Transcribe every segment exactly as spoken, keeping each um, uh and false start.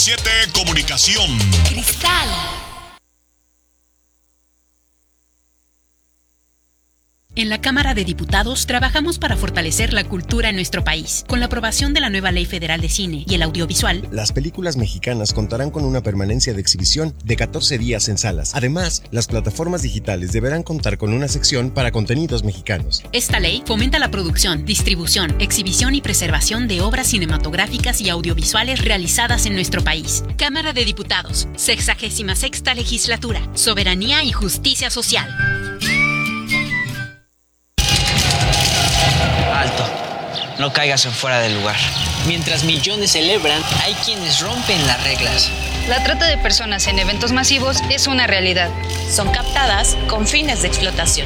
siete Comunicación. Cristal. En la Cámara de Diputados trabajamos para fortalecer la cultura en nuestro país. Con la aprobación de la nueva Ley Federal de Cine y el Audiovisual, las películas mexicanas contarán con una permanencia de exhibición de catorce días en salas. Además, las plataformas digitales deberán contar con una sección para contenidos mexicanos. Esta ley fomenta la producción, distribución, exhibición y preservación de obras cinematográficas y audiovisuales realizadas en nuestro país. Cámara de Diputados, sexagésima sexta Legislatura, Soberanía y Justicia Social. Alto, no caigas en fuera del lugar. Mientras millones celebran, hay quienes rompen las reglas. La trata de personas en eventos masivos es una realidad. Son captadas con fines de explotación.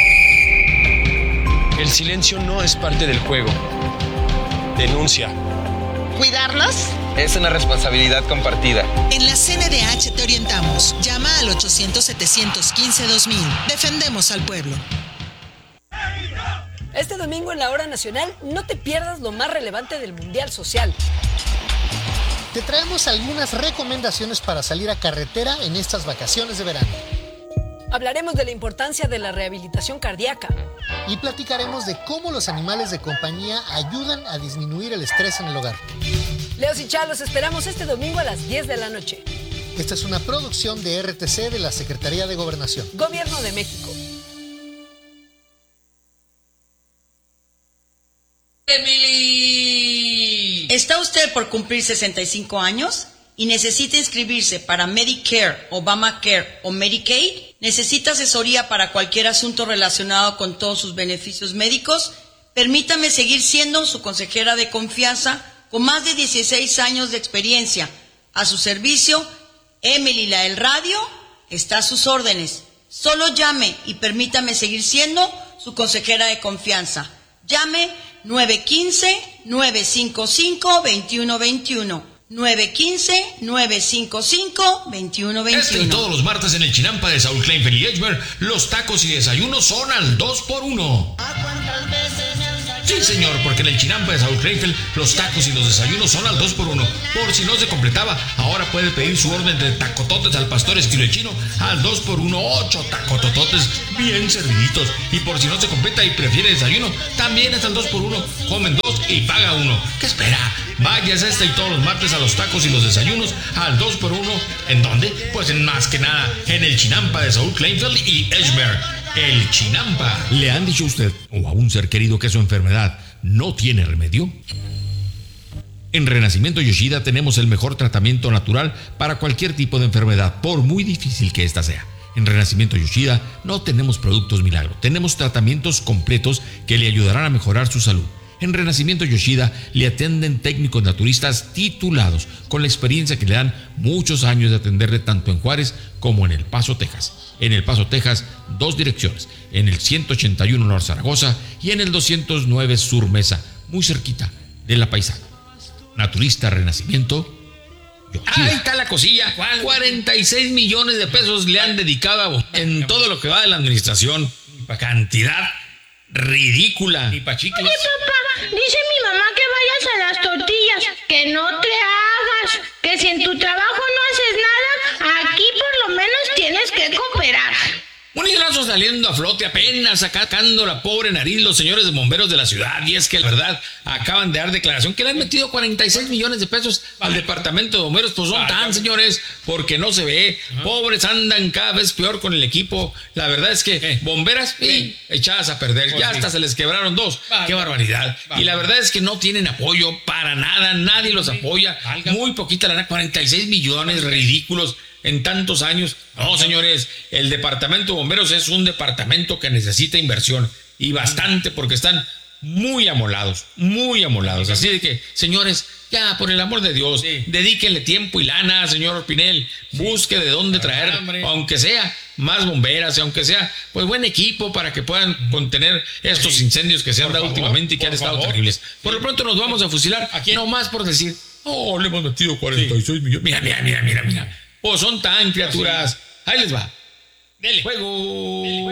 El silencio no es parte del juego. Denuncia. ¿Cuidarnos? Es una responsabilidad compartida. En la C N D H te orientamos. Llama al ochocientos, setecientos quince, dos mil. Defendemos al pueblo. Este domingo en la Hora Nacional no te pierdas lo más relevante del Mundial Social. Te traemos algunas recomendaciones para salir a carretera en estas vacaciones de verano. Hablaremos de la importancia de la rehabilitación cardíaca. Y platicaremos de cómo los animales de compañía ayudan a disminuir el estrés en el hogar. Leos y Chá, los esperamos este domingo a las diez de la noche. Esta es una producción de R T C de la Secretaría de Gobernación. Gobierno de México. Emily. ¿Está usted por cumplir sesenta y cinco años y necesita inscribirse para Medicare, Obamacare o Medicaid? ¿Necesita asesoría para cualquier asunto relacionado con todos sus beneficios médicos? Permítame seguir siendo su consejera de confianza con más de dieciséis años de experiencia. A su servicio, Emily la del radio está a sus órdenes. Solo llame y permítame seguir siendo su consejera de confianza. Llame nueve uno cinco, nueve cinco cinco, dos uno dos uno. nueve uno cinco, nueve cinco cinco, dos uno dos uno. Este y todos los martes en el Chinampa de Saúl Kleinfeld y Edgemer, los tacos y desayunos son al dos por uno. Sí, señor, porque en el Chinampa de Saúl Kleinfeld, los tacos y los desayunos son al dos por uno. Por si no se completaba, ahora puede pedir su orden de tacototes al pastor estilo chino al dos por uno, ocho tacotototes bien serviditos. Y por si no se completa y prefiere desayuno, también es al dos por uno. Comen dos y paga uno. ¿Qué espera? Váyase este y todos los martes a los tacos y los desayunos al dos por uno. ¿En dónde? Pues en más que nada, en el Chinampa de Saúl Kleinfeld y Edgemer. El Chinampa. ¿Le han dicho a usted o a un ser querido que su enfermedad no tiene remedio? En Renacimiento Yoshida tenemos el mejor tratamiento natural para cualquier tipo de enfermedad, por muy difícil que ésta sea. En Renacimiento Yoshida no tenemos productos milagro, tenemos tratamientos completos que le ayudarán a mejorar su salud. En Renacimiento Yoshida le atienden técnicos naturistas titulados con la experiencia que le dan muchos años de atenderle tanto en Juárez como en El Paso, Texas. En El Paso, Texas, dos direcciones, en el ciento ochenta y uno Norte Zaragoza y en el doscientos nueve Sur Mesa, muy cerquita de La Paisana. Naturista Renacimiento Yoshida. Ahí está la cosilla. cuarenta y seis millones de pesos le han dedicado en todo lo que va de la administración. Cantidad ridícula. Y pa' chicles. Oye, papá, dice mi mamá que vayas a las tortillas, que no te hagas, que si en tu trabajo no haces nada, aquí por lo menos tienes que cooperar. Un hilazo saliendo a flote, apenas sacando la pobre nariz los señores de bomberos de la ciudad. Y es que la verdad acaban de dar declaración que le han metido cuarenta y seis millones de pesos al departamento de bomberos. Pues son tan, señores, porque no se ve. Pobres andan cada vez peor con el equipo. La verdad es que bomberas y echadas a perder. Ya hasta se les quebraron dos. Qué barbaridad. Y la verdad es que no tienen apoyo para nada. Nadie los apoya. Muy poquita lana, cuarenta y seis millones, ridículos. En tantos años. No, señores, el departamento de bomberos es un departamento que necesita inversión y bastante, porque están muy amolados, muy amolados. Así de que, señores, ya por el amor de Dios, sí, dedíquenle tiempo y lana, señor Pinel. Sí. Busque de dónde traer, aunque sea más bomberas, aunque sea pues buen equipo para que puedan contener estos sí. incendios que se han por dado favor, últimamente y que han estado favor. terribles. Por lo pronto nos vamos a fusilar, no más por decir, oh, le hemos metido cuarenta y seis sí. millones. Mira, mira, mira, mira, mira. O son tan criaturas. Ahí les va. Dele. Juego. Dele,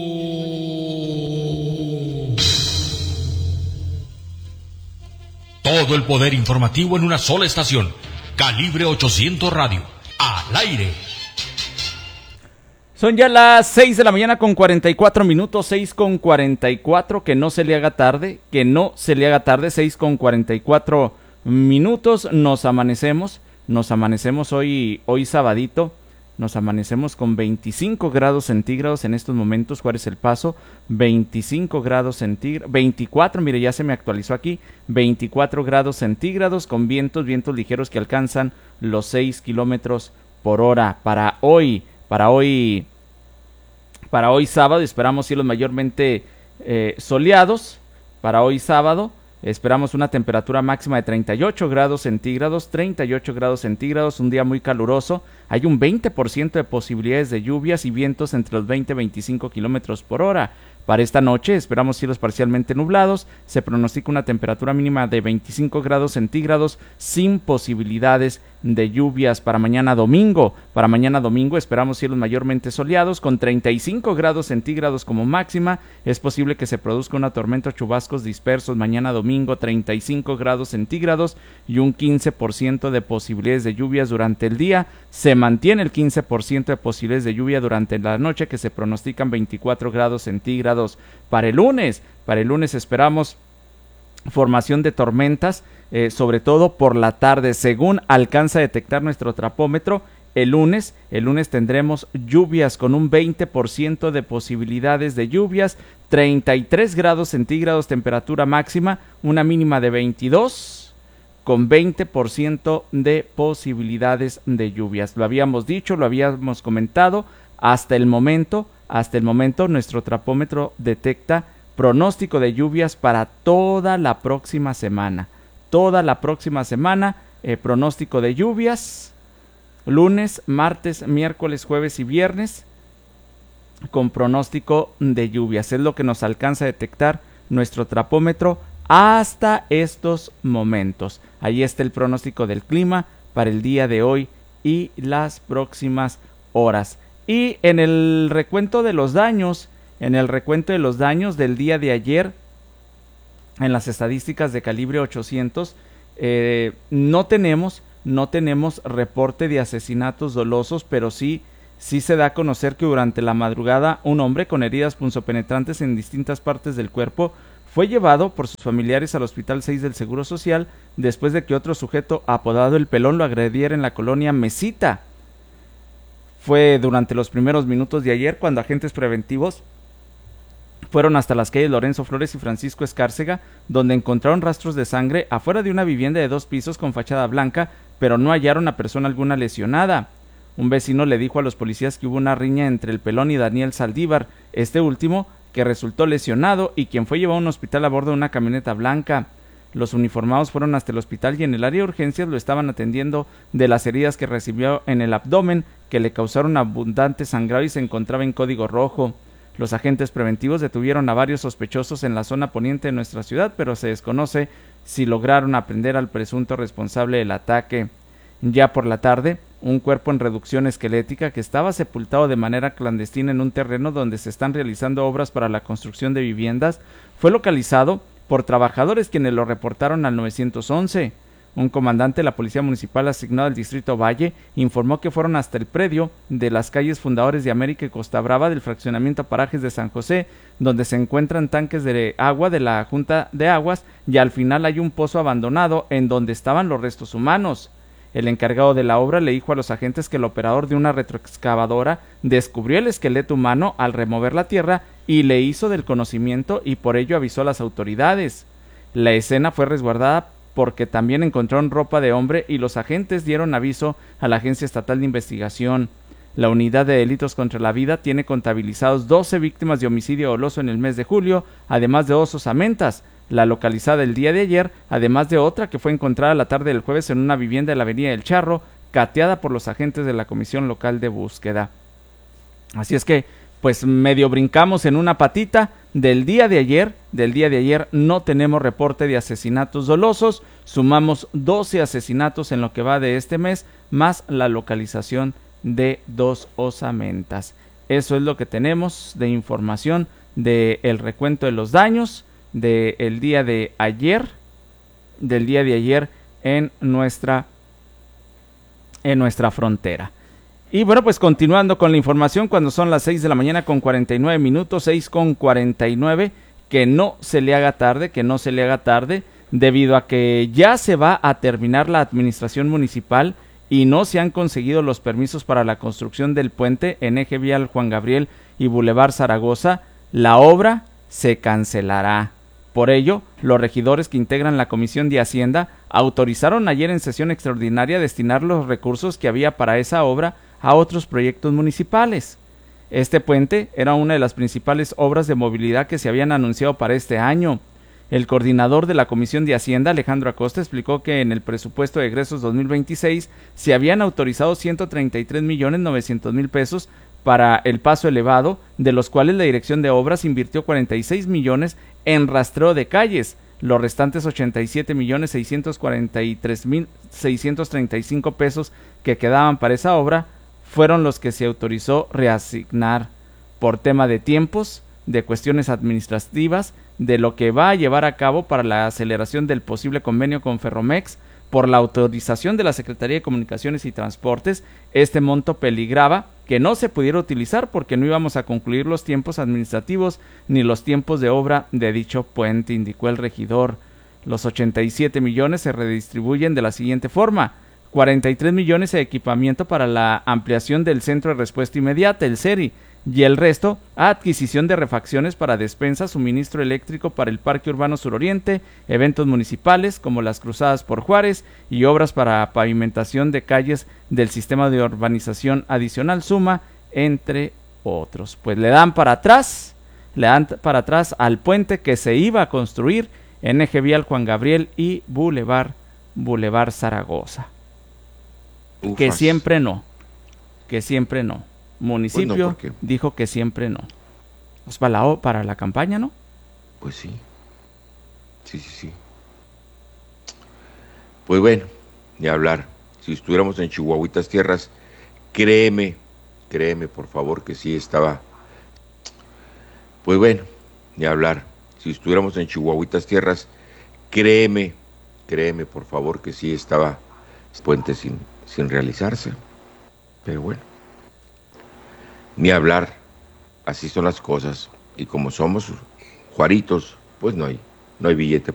juego. Todo el poder informativo en una sola estación. Calibre ochocientos Radio. Al aire. Son ya las seis de la mañana con cuarenta y cuatro minutos, seis con cuarenta y cuatro, que no se le haga tarde, que no se le haga tarde, seis con cuarenta y cuatro minutos, nos amanecemos, nos amanecemos hoy, hoy sabadito, nos amanecemos con veinticinco grados centígrados en estos momentos. Juárez El Paso, veinticinco grados centígrados, veinticuatro, mire, ya se me actualizó aquí, veinticuatro grados centígrados con vientos, vientos ligeros que alcanzan los seis kilómetros por hora. Para hoy, para hoy, para hoy sábado, esperamos cielos mayormente eh, soleados. Para hoy sábado esperamos una temperatura máxima de treinta y ocho grados centígrados, treinta y ocho grados centígrados, un día muy caluroso. Hay un veinte por ciento de posibilidades de lluvias y vientos entre los veinte y veinticinco kilómetros por hora. Para esta noche esperamos cielos parcialmente nublados, se pronostica una temperatura mínima de veinticinco grados centígrados sin posibilidades de lluvias. Para mañana domingo, para mañana domingo esperamos cielos mayormente soleados con treinta y cinco grados centígrados como máxima. Es posible que se produzca una tormenta o chubascos dispersos mañana domingo, treinta y cinco grados centígrados y un quince por ciento de posibilidades de lluvias durante el día. Se mantiene el quince por ciento de posibilidades de lluvia durante la noche, que se pronostican veinticuatro grados centígrados. Para el lunes, para el lunes esperamos formación de tormentas, eh, sobre todo por la tarde, según alcanza a detectar nuestro trapómetro. El lunes, el lunes tendremos lluvias con un veinte por ciento de posibilidades de lluvias, treinta y tres grados centígrados temperatura máxima, una mínima de veintidós, con veinte por ciento de posibilidades de lluvias. Lo habíamos dicho, lo habíamos comentado, hasta el momento, hasta el momento nuestro trapómetro detecta pronóstico de lluvias para toda la próxima semana. Toda la próxima semana, eh, pronóstico de lluvias, lunes, martes, miércoles, jueves y viernes, con pronóstico de lluvias. Es lo que nos alcanza a detectar nuestro trapómetro hasta estos momentos. Ahí está el pronóstico del clima para el día de hoy y las próximas horas. Y en el recuento de los daños, en el recuento de los daños del día de ayer, en las estadísticas de Calibre ochocientos, eh, no tenemos, no tenemos reporte de asesinatos dolosos, pero sí, sí se da a conocer que durante la madrugada un hombre con heridas punzopenetrantes en distintas partes del cuerpo fue llevado por sus familiares al Hospital seis del Seguro Social después de que otro sujeto apodado El Pelón lo agrediera en la colonia Mesita. Fue durante los primeros minutos de ayer cuando agentes preventivos fueron hasta las calles Lorenzo Flores y Francisco Escárcega, donde encontraron rastros de sangre afuera de una vivienda de dos pisos con fachada blanca, pero no hallaron a persona alguna lesionada. Un vecino le dijo a los policías que hubo una riña entre El Pelón y Daniel Saldívar, este último que resultó lesionado y quien fue llevado a un hospital a bordo de una camioneta blanca. Los uniformados fueron hasta el hospital y en el área de urgencias lo estaban atendiendo de las heridas que recibió en el abdomen, que le causaron abundante sangrado y se encontraba en código rojo. Los agentes preventivos detuvieron a varios sospechosos en la zona poniente de nuestra ciudad, pero se desconoce si lograron aprender al presunto responsable del ataque. Ya por la tarde, un cuerpo en reducción esquelética que estaba sepultado de manera clandestina en un terreno donde se están realizando obras para la construcción de viviendas fue localizado por trabajadores quienes lo reportaron al nueve once. Un comandante de la Policía Municipal asignado al Distrito Valle informó que fueron hasta el predio de las calles Fundadores de América y Costa Brava del fraccionamiento Parajes de San José, donde se encuentran tanques de agua de la Junta de Aguas y al final hay un pozo abandonado en donde estaban los restos humanos. El encargado de la obra le dijo a los agentes que el operador de una retroexcavadora descubrió el esqueleto humano al remover la tierra y le hizo del conocimiento y por ello avisó a las autoridades. La escena fue resguardada porque también encontraron ropa de hombre y los agentes dieron aviso a la Agencia Estatal de Investigación. La Unidad de Delitos contra la Vida tiene contabilizados doce víctimas de homicidio doloso en el mes de julio, además de dos osamentas, la localizada el día de ayer, además de otra que fue encontrada la tarde del jueves en una vivienda de la Avenida del Charro, cateada por los agentes de la Comisión Local de Búsqueda. Así es que, pues medio brincamos en una patita. Del día de ayer, del día de ayer no tenemos reporte de asesinatos dolosos, sumamos doce asesinatos en lo que va de este mes, más la localización de dos osamentas. Eso es lo que tenemos de información del recuento de los daños del día de ayer, del día de ayer en nuestra, en nuestra frontera. Y bueno, pues continuando con la información, cuando son las seis de la mañana con cuarenta y nueve minutos, seis con cuarenta y nueve, que no se le haga tarde, que no se le haga tarde, debido a que ya se va a terminar la administración municipal y no se han conseguido los permisos para la construcción del puente en eje vial Juan Gabriel y Boulevard Zaragoza, la obra se cancelará. Por ello, los regidores que integran la Comisión de Hacienda autorizaron ayer en sesión extraordinaria destinar los recursos que había para esa obra a otros proyectos municipales. Este puente era una de las principales obras de movilidad que se habían anunciado para este año. El coordinador de la Comisión de Hacienda, Alejandro Acosta, explicó que en el presupuesto de egresos dos mil veintiséis se habían autorizado ciento treinta y tres millones novecientos mil pesos para el paso elevado, de los cuales la Dirección de Obras invirtió cuarenta y seis millones en rastreo de calles. Los restantes ochenta y siete millones seiscientos cuarenta y tres mil seiscientos treinta y cinco pesos que quedaban para esa obra fueron los que se autorizó reasignar por tema de tiempos, de cuestiones administrativas, de lo que va a llevar a cabo para la aceleración del posible convenio con Ferromex, por la autorización de la Secretaría de Comunicaciones y Transportes. Este monto peligraba que no se pudiera utilizar porque no íbamos a concluir los tiempos administrativos ni los tiempos de obra de dicho puente, indicó el regidor. Los ochenta y siete millones se redistribuyen de la siguiente forma: cuarenta y tres millones de equipamiento para la ampliación del Centro de Respuesta Inmediata, el CERI, y el resto a adquisición de refacciones para despensa, suministro eléctrico para el Parque Urbano Suroriente, eventos municipales como las Cruzadas por Juárez y obras para pavimentación de calles del sistema de urbanización adicional Suma, entre otros. Pues le dan para atrás, le dan para atrás al puente que se iba a construir en eje vial Juan Gabriel y Boulevard, Boulevard Zaragoza. Ufas. Que siempre no, que siempre no. Municipio pues no, dijo que siempre no. Pues para la, para la campaña, ¿no? Pues sí. Sí, sí, sí. Pues bueno, ni hablar. Si estuviéramos en Chihuahuitas Tierras, créeme, créeme por favor que sí estaba. Pues bueno, ni hablar. Si estuviéramos en Chihuahuitas Tierras, créeme, créeme por favor que sí estaba puente sin, sin realizarse. Pero bueno. Ni hablar, así son las cosas, y como somos juaritos, pues no hay, no hay billete